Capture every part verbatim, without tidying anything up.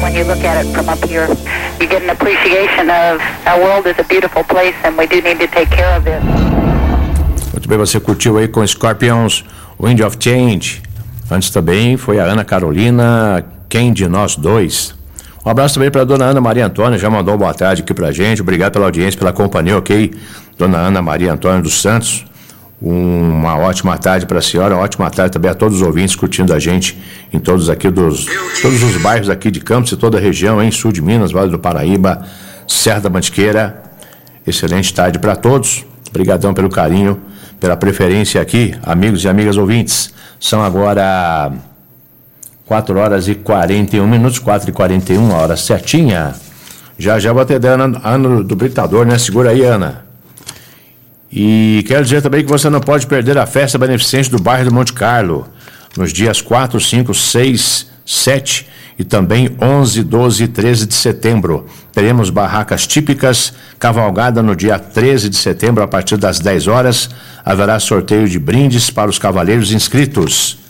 when you look at it from up here. You get an appreciation of our world is a beautiful place and we do need to take care of it. Muito bem, você curtiu aí com Scorpions, Wind of Change. Antes também foi a Ana Carolina, Quem de Nós Dois. Um abraço também para a dona Ana Maria Antônia, já mandou boa tarde aqui pra gente. Obrigado pela audiência, pela companhia, ok? Dona Ana Maria Antônia dos Santos, uma ótima tarde para a senhora, uma ótima tarde também a todos os ouvintes curtindo a gente em todos aqui dos todos os bairros aqui de Campos e toda a região, em sul de Minas, Vale do Paraíba, Serra da Mantiqueira. Excelente tarde para todos. Obrigadão pelo carinho, pela preferência aqui, amigos e amigas ouvintes. São agora quatro horas e quarenta e um minutos, quatro e quarenta e um, a hora certinha. Já já vou atender a Ana, Ana do Britador, né? Segura aí, Ana. E quero dizer também que você não pode perder a festa beneficente do bairro do Monte Carlo, nos dias quatro, cinco, seis, sete e também onze, doze e treze de setembro. Teremos barracas típicas, cavalgada no dia treze de setembro, a partir das dez horas. Haverá sorteio de brindes para os cavaleiros inscritos.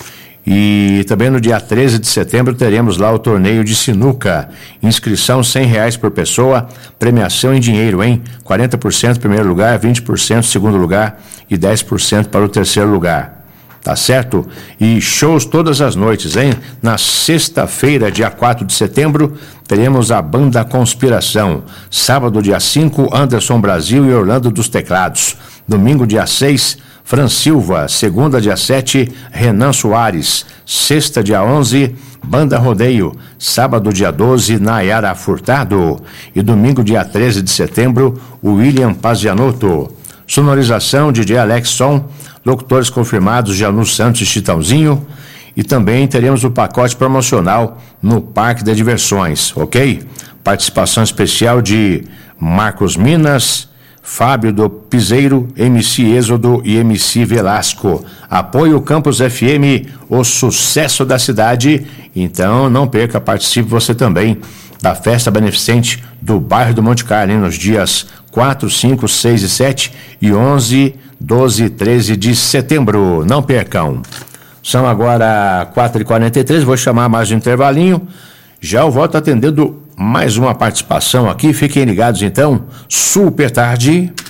E também no dia treze de setembro teremos lá o torneio de sinuca. Inscrição cem reais por pessoa, premiação em dinheiro, hein? quarenta por cento primeiro lugar, vinte por cento segundo lugar e dez por cento para o terceiro lugar. Tá certo? E shows todas as noites, hein? Na sexta-feira, dia quatro de setembro, teremos a Banda Conspiração. Sábado, dia cinco, Anderson Brasil e Orlando dos Teclados. Domingo, dia seis, Fran Silva. Segunda, dia sete, Renan Soares. Sexta, dia onze, Banda Rodeio. Sábado, dia doze, Nayara Furtado. E domingo, dia treze de setembro, William Pazianotto. Sonorização, D J Alex Som. Locutores confirmados, Janu Santos e Chitãozinho. E também teremos o pacote promocional no Parque de Diversões, ok? Participação especial de Marcos Minas, Fábio do Piseiro, M C Êxodo e M C Velasco. Apoio Campus F M, o sucesso da cidade. Então não perca, participe você também da festa beneficente do bairro do Monte Carlo, hein, nos dias quatro, cinco, seis e sete e onze, doze e treze de setembro. Não percam. São agora quatro e quarenta e três, vou chamar mais um intervalinho. Já eu volto atendendo mais uma participação aqui. Fiquem ligados então. Super tarde.